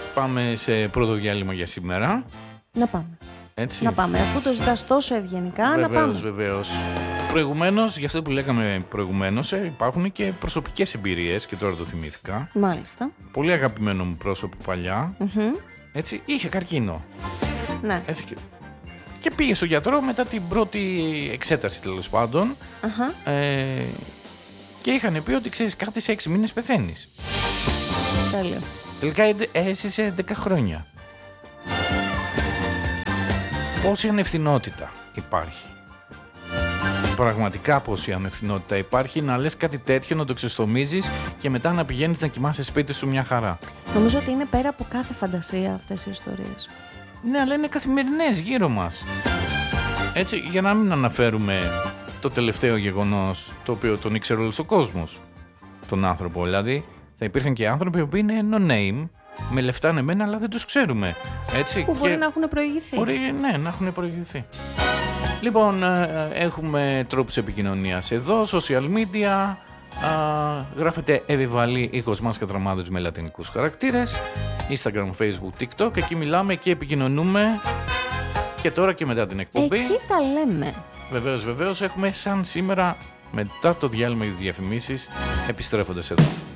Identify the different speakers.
Speaker 1: πάμε σε πρώτο διάλειμμα για σήμερα.
Speaker 2: Να πάμε.
Speaker 1: Έτσι.
Speaker 2: Να πάμε. Αφού το ζητάς τόσο ευγενικά, να πάμε.
Speaker 1: Βεβαίως. Προηγουμένως, για αυτό που λέγαμε προηγουμένως, υπάρχουν και προσωπικές εμπειρίες και τώρα το θυμήθηκα.
Speaker 2: Μάλιστα.
Speaker 1: Πολύ αγαπημένο μου πρόσωπο παλιά. Έτσι, είχε καρκίνο.
Speaker 2: Ναι.
Speaker 1: Έτσι, και πήγε στο γιατρό μετά την πρώτη εξέταση, τέλος πάντων. Και είχαν πει ότι ξέρεις κάτι, σε 6 μήνες πεθαίνεις.
Speaker 2: Τέλειο.
Speaker 1: Τελικά έζησε 10 χρόνια. Πόση ανευθυνότητα υπάρχει. Πραγματικά πόση ανευθυνότητα υπάρχει να λες κάτι τέτοιο, να το ξεστομίζεις και μετά να πηγαίνεις να κοιμάσαι σπίτι σου μια χαρά.
Speaker 2: Νομίζω ότι είναι πέρα από κάθε φαντασία αυτές οι ιστορίες.
Speaker 1: Ναι, αλλά είναι καθημερινές γύρω μας. Έτσι, για να μην αναφέρουμε το τελευταίο γεγονός, το οποίο τον ήξερε όλος ο κόσμος. Τον άνθρωπο, δηλαδή. Θα υπήρχαν και άνθρωποι που είναι no-name, με λεφτά ανεμένα, αλλά δεν τους ξέρουμε. Έτσι,
Speaker 2: που μπορεί να έχουν προηγηθεί.
Speaker 1: Μπορεί, ναι, να έχουν προηγηθεί. Λοιπόν, έχουμε τρόπους επικοινωνίας εδώ, social media. Γράφετε Εβιβαλή ή Κοσμάς Κατραμάδος με λατινικούς χαρακτήρες. Instagram, Facebook, TikTok. Εκεί μιλάμε και επικοινωνούμε και τώρα και μετά την εκπομπή.
Speaker 2: Εκεί τα λέμε.
Speaker 1: Βεβαίως, έχουμε σαν σήμερα μετά το διάλειμμα για τις διαφημίσεις επιστρέφοντας εδώ.